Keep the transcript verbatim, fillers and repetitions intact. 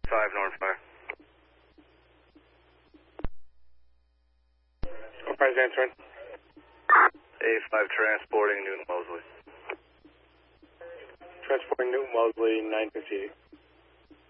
five, North Fire. Fire's answering. A five transporting Newton Wellesley. Transporting Newton Wellesley, nine fifty-eight.